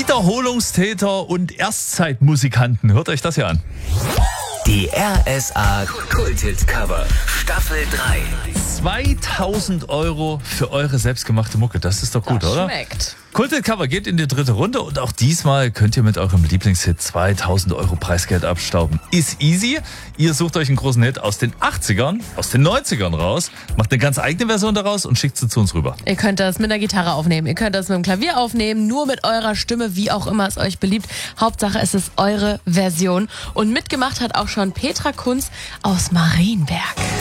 Wiederholungstäter und Erstzeitmusikanten. Hört euch das hier an. Die RSA Kulthit Cover Staffel 3. 2.000 € für eure selbstgemachte Mucke. Das ist doch gut, Das oder? schmeckt. Kulthit Cover geht in die 3. Runde und auch diesmal könnt ihr mit eurem Lieblingshit 2.000 € Preisgeld abstauben. Ist easy. Ihr sucht euch einen großen Hit aus den 80ern, aus den 90ern raus, macht eine ganz eigene Version daraus und schickt sie zu uns rüber. Ihr könnt das mit der Gitarre aufnehmen, ihr könnt das mit dem Klavier aufnehmen, nur mit eurer Stimme, wie auch immer es euch beliebt. Hauptsache, es ist eure Version. Und mitgemacht hat auch schon Petra Kunz aus Marienberg.